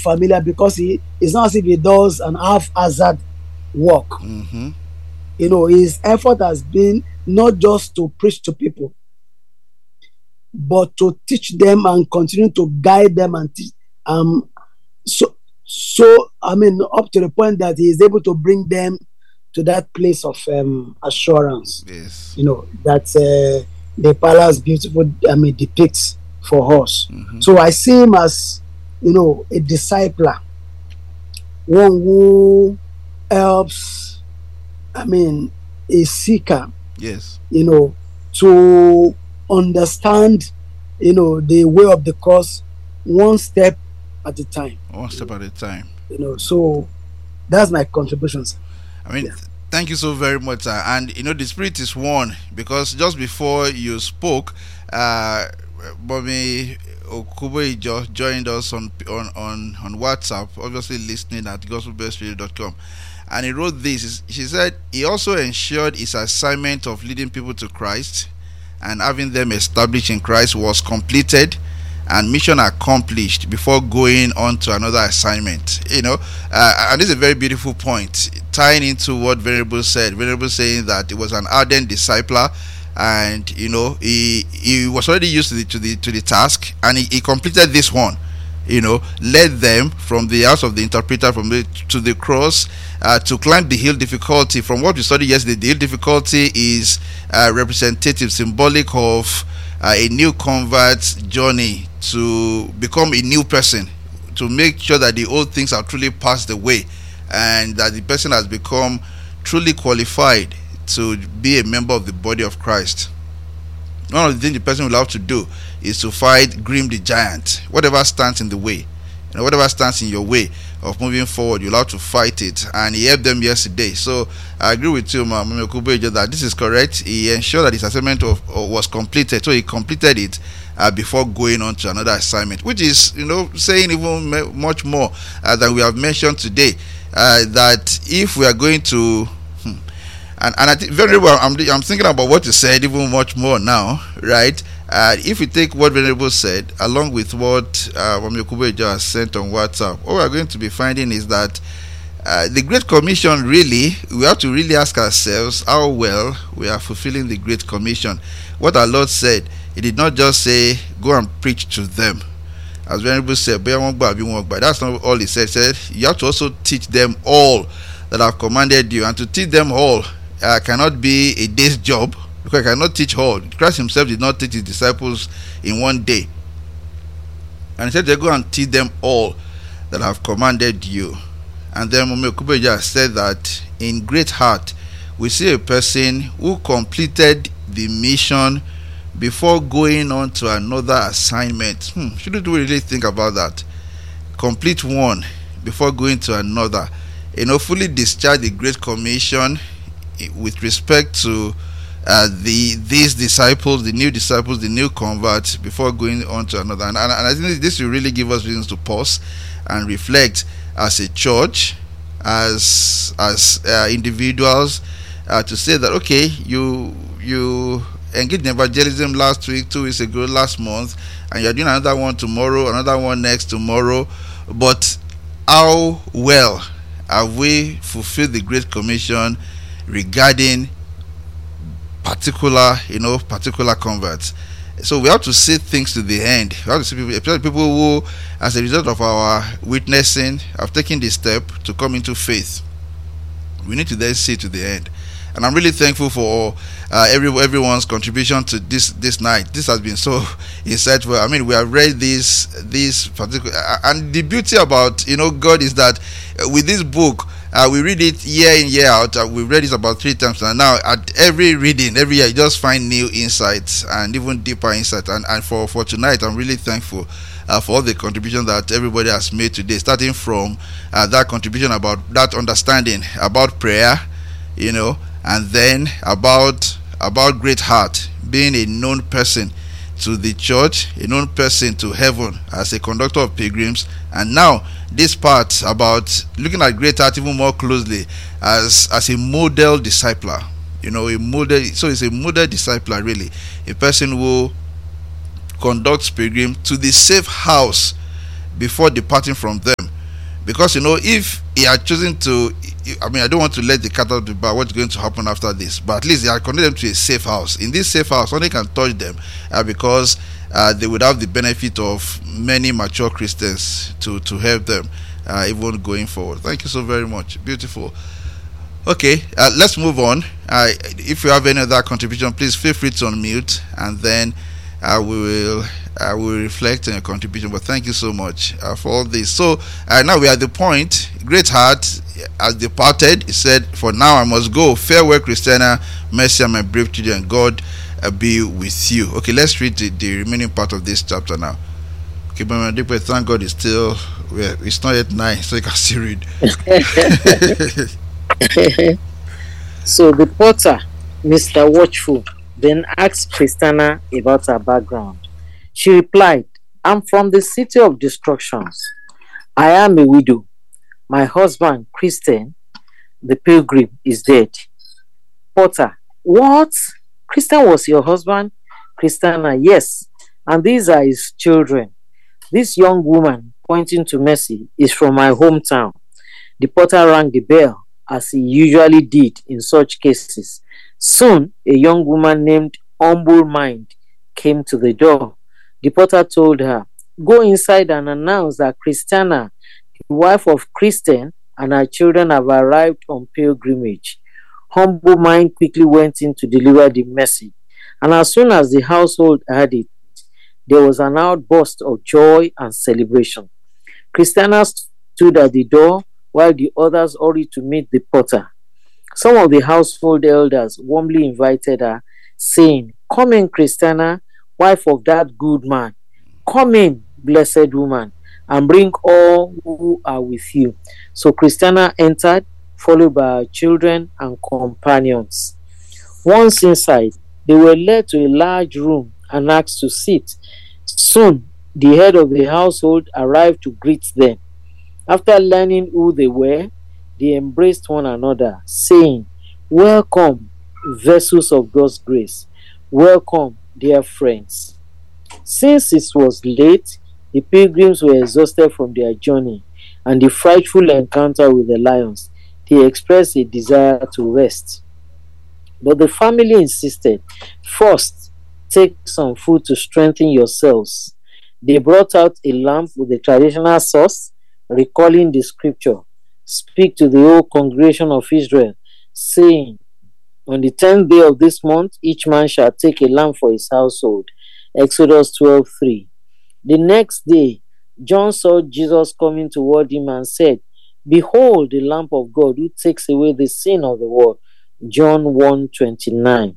familiar because it's not as if he does an haphazard work. His effort has been not just to preach to people, but to teach them and continue to guide them and teach. Up to the point that he is able to bring them to that place of assurance. Yes. That the palace beautiful depicts for us. So I see him as a discipler, one who helps, a seeker. Yes. To understand, the way of the cross, one step at a time. One step at a time. So that's my contributions. Thank you so very much, sir. And the spirit is one, because just before you spoke, Bobby Okubo joined us on WhatsApp, obviously listening at gospelbeltradio.com. And he wrote this. She said he also ensured his assignment of leading people to Christ and having them established in Christ was completed and mission accomplished before going on to another assignment. And this is a very beautiful point, tying into what Venerable said. Venerable saying that he was an ardent discipler, and he was already used to the task, and he completed this one. Led them from the house of the interpreter to the cross, to climb the hill difficulty. From what we studied yesterday, the hill difficulty is representative, symbolic of a new convert's journey to become a new person, to make sure that the old things are truly passed away, and that the person has become truly qualified to be a member of the body of Christ. One of the things the person will have to do is to fight Grim the giant. Whatever stands in the way, whatever stands in your way of moving forward, you'll have to fight it. And he helped them yesterday. So I agree with you, Mama Okubo, that this is correct. He ensured that his assignment was completed. So he completed it before going on to another assignment, which is, saying even much more than we have mentioned today. That if we are going to and I think very well, I'm thinking about what you said even much more now, right? If we take what Venerable said along with what Mami Okubo has sent on WhatsApp, what we are going to be finding is that the Great Commission, really, we have to really ask ourselves how well we are fulfilling the Great Commission. What our Lord said, He did not just say, go and preach to them. As Venerable said, that's not all He said. He said, you have to also teach them all that I've commanded you. And to teach them all cannot be a day's job, because I cannot teach all. Christ Himself did not teach His disciples in one day. And He said, they go and teach them all that I have commanded you. And then Mami Okubo said that in great heart we see a person who completed the mission before going on to another assignment. Shouldn't we really think about that? Complete one before going to another. Fully discharge the Great Commission with respect to these disciples, the new converts, before going on to another. And I think this will really give us reasons to pause and reflect as a church, as individuals, to say that, okay, you engaged in evangelism last week, 2 weeks ago, last month, and you're doing another one tomorrow, another one next tomorrow, but how well have we fulfilled the Great Commission regarding particular converts? So we have to see things to the end. We have to see people who, as a result of our witnessing, have taken the step to come into faith. We need to then see to the end. And I'm really thankful for everyone's contribution to this night. This has been so insightful. I mean, we have read this particular, and the beauty about God is that with this book, we read it year in, year out. We've read it about 3 times now. At every reading, every year, you just find new insights and even deeper insights. And for tonight, I'm really thankful for all the contribution that everybody has made today, starting from that contribution about that understanding about prayer, and then about great heart, being a known person to the church, a known person to heaven as a conductor of pilgrims, and now this part about looking at great heart even more closely as a model discipler. A model. So it's a model discipler, really, a person who conducts pilgrim to the safe house before departing from them. Because if he had chosen to, I mean, I don't want to let the cat out of the bag. What's going to happen after this? But at least they had connected them to a safe house. In this safe house, nobody can touch them, because they would have the benefit of many mature Christians to help them, even going forward. Thank you so very much. Beautiful. Okay, let's move on. If you have any other contribution, please feel free to unmute, and then we will reflect on your contribution. But thank you so much for all this. So now we are at the point. Great Heart has departed. He said, "For now I must go. Farewell, Christiana, mercy and my brave children. God be with you." Okay, let's read the remaining part of this chapter now. Okay, but thank God it's still, it's not yet 9, so you can still read. So the porter, Mr. Watchful, then asked Christiana about her background. She replied, "I'm from the city of destructions. I am a widow. My husband, Christian, the pilgrim, is dead." Porter: "What? Christian was your husband?" Christiana: "Yes, and these are his children. This young woman," pointing to Mercy, "is from my hometown." The porter rang the bell, as he usually did in such cases. Soon, a young woman named Humble Mind came to the door. The porter told her, "Go inside and announce that Christiana, the wife of Christian, and her children have arrived on pilgrimage." Humble Mind quickly went in to deliver the message, and as soon as the household heard it, there was an outburst of joy and celebration. Christiana stood at the door while the others hurried to meet the porter. Some of the household elders warmly invited her, saying, "Come in, Christiana, wife of that good man. Come in, blessed woman, and bring all who are with you." So Christiana entered, followed by her children and companions. Once inside, they were led to a large room and asked to sit. Soon, the head of the household arrived to greet them. After learning who they were, they embraced one another, saying, "Welcome, vessels of God's grace. Welcome, dear friends." Since it was late, the pilgrims were exhausted from their journey and the frightful encounter with the lions. They expressed a desire to rest. But the family insisted, "First, take some food to strengthen yourselves." They brought out a lamp with the traditional sauce, recalling the scripture, "Speak to the whole congregation of Israel, saying, on the 10th day of this month, each man shall take a lamb for his household." Exodus 12:3. The next day, John saw Jesus coming toward him and said, "Behold, the Lamb of God who takes away the sin of the world." John 1:29.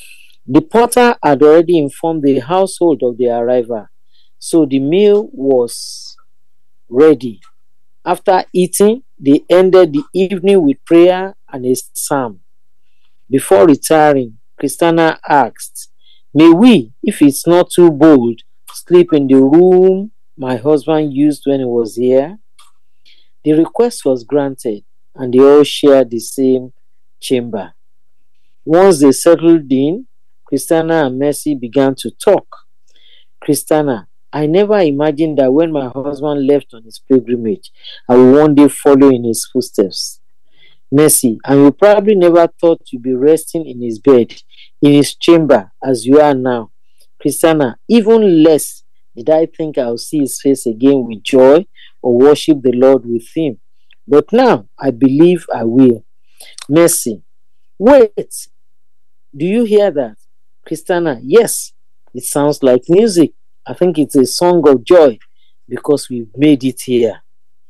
The porter had already informed the household of their arrival, so the meal was ready. After eating, they ended the evening with prayer and a psalm. Before retiring, Christiana asked, "May we, if it's not too bold, sleep in the room my husband used when he was here?" The request was granted, and they all shared the same chamber. Once they settled in, Christiana and Mercy began to talk. Christiana: "I never imagined that when my husband left on his pilgrimage, I would one day follow in his footsteps." Mercy: "And you probably never thought you'd be resting in his bed, in his chamber, as you are now." Christiana: "Even less did I think I would see his face again with joy or worship the Lord with him. But now I believe I will." Mercy: "Wait, do you hear that?" Christiana: "Yes, it sounds like music. I think it's a song of joy because we've made it here."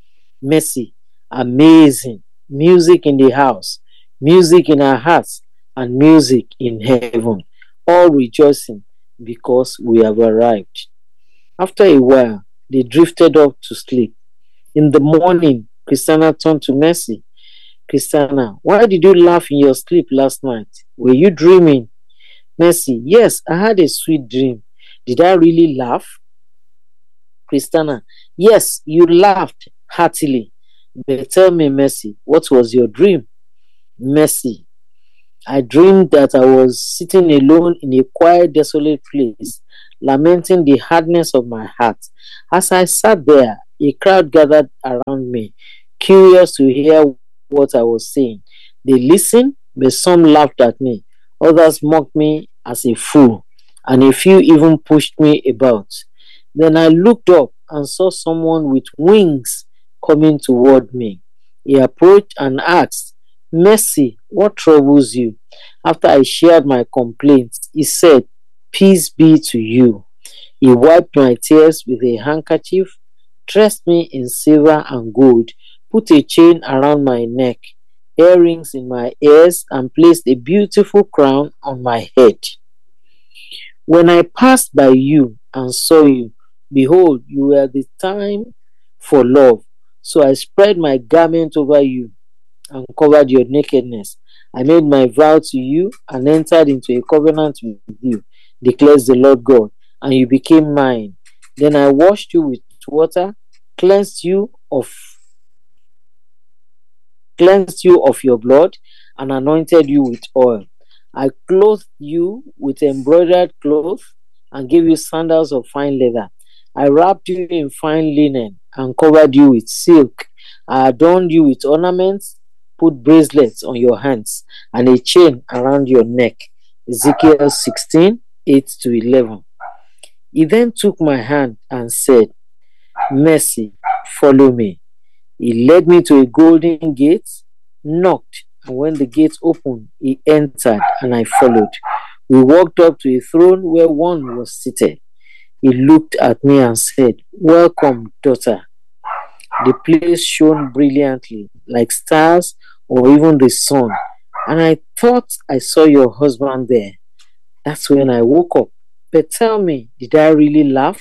Mercy: "Amazing. Music in the house, music in our hearts, and music in heaven, all rejoicing because we have arrived." After a while, they drifted off to sleep. In the morning, Christiana turned to Mercy. Christiana: "Why did you laugh in your sleep last night? Were you dreaming?" Mercy: "Yes, I had a sweet dream. Did I really laugh?" Christiana: "Yes, you laughed heartily. But tell me, Mercy, what was your dream?" Mercy: "I dreamed that I was sitting alone in a quiet, desolate place, lamenting the hardness of my heart. As I sat there, A crowd gathered around me, curious to hear what I was saying. They listened, but some laughed at me. Others mocked me as a fool, and a few even pushed me about. Then I looked up and saw someone with wings coming toward me. He approached and asked, Mercy, what troubles you? After I shared my complaints, he said, Peace be to you. He wiped my tears with a handkerchief, dressed me in silver and gold, put a chain around my neck, earrings in my ears, and placed a beautiful crown on my head. When I passed by you and saw you, behold, you were the time for love. So I spread my garment over you and covered your nakedness. I made my vow to you and entered into a covenant with you, declares the Lord God, and you became mine. Then I washed you with water, cleansed you of your blood, and anointed you with oil. I clothed you with embroidered cloth and gave you sandals of fine leather. I wrapped you in fine linen and covered you with silk. I adorned you with ornaments, put bracelets on your hands, and a chain around your neck. Ezekiel 16, 8-11. He then took my hand and said, Mercy, follow me. He led me to a golden gate, knocked, and when the gate opened, he entered, and I followed. We walked up to a throne where one was seated. He looked at me and said, Welcome, daughter. The place shone brilliantly, like stars or even the sun, and I thought I saw your husband there. That's when I woke up. But tell me, did I really laugh?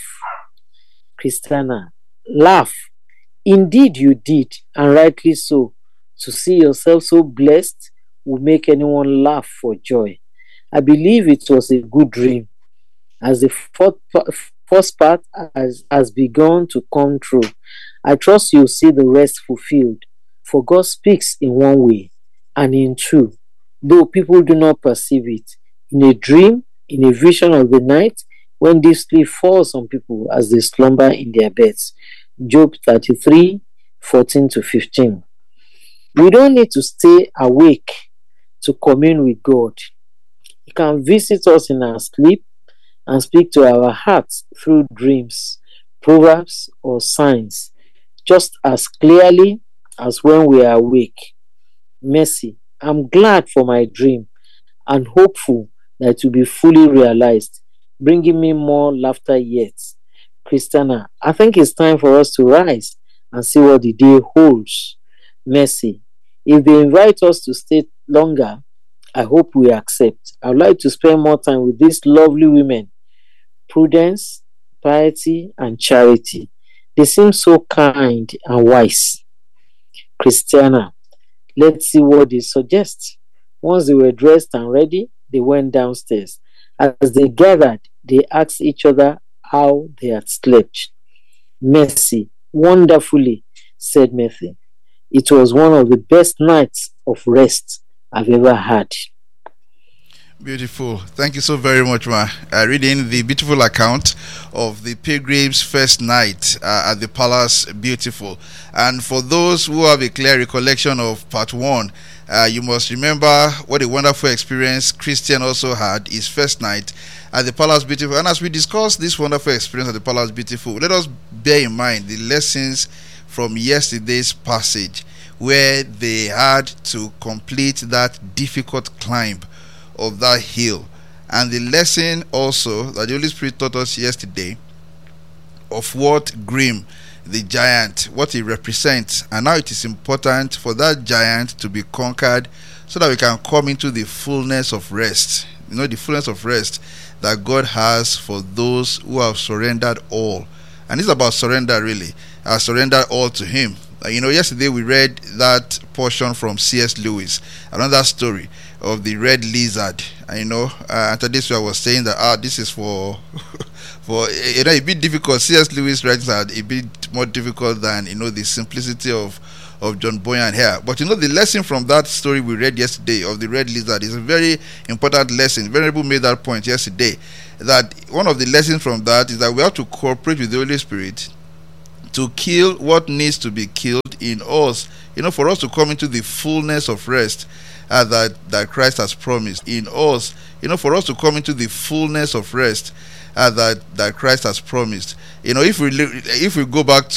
Christiana, laugh. Indeed you did, and rightly so. To see yourself so blessed will make anyone laugh for joy. I believe it was a good dream, as the first part has begun to come true. I trust you'll see the rest fulfilled, for God speaks in one way and in two, though people do not perceive it. In a dream, in a vision of the night, when deep sleep falls on people as they slumber in their beds. Job 33, 14-15. We don't need to stay awake to commune with God. He can visit us in our sleep and speak to our hearts through dreams, proverbs, or signs, just as clearly as when we are awake. Mercy, I'm glad for my dream and hopeful that it will be fully realized, bringing me more laughter yet. Christiana, I think it's time for us to rise and see what the day holds. Mercy, if they invite us to stay longer, I hope we accept. I would like to spend more time with these lovely women. Prudence, piety, and charity. They seem so kind and wise. Christiana, let's see what they suggest. Once they were dressed and ready, they went downstairs. As they gathered, they asked each other how they had slept. Mercy, wonderfully, said Mercy. It was one of the best nights of rest I've ever had. Beautiful. Thank you so very much, ma. Reading the beautiful account of the pilgrims' first night at the palace. Beautiful. And for those who have a clear recollection of part one, you must remember what a wonderful experience Christian also had his first night at the palace. Beautiful. And as we discuss this wonderful experience at the palace, beautiful, let us bear in mind the lessons from yesterday's passage, where they had to complete that difficult climb of that hill, and the lesson also that the Holy Spirit taught us yesterday of what Grim, the giant, what he represents, and now it is important for that giant to be conquered so that we can come into the fullness of rest. You know, the fullness of rest that God has for those who have surrendered all. And it's about surrender, really. I surrendered all to Him. Yesterday we read that portion from C.S. Lewis, another story of the red lizard. After this I was saying that this is for a bit difficult. C.S. Lewis writings are a bit more difficult than the simplicity of John Bunyan here. But the lesson from that story we read yesterday of the red lizard is a very important lesson. Venerable made that point yesterday, that one of the lessons from that is that we have to cooperate with the Holy Spirit to kill what needs to be killed in us, for us to come into the fullness of rest that Christ has promised in us, for us to come into the fullness of rest that Christ has promised. If we go back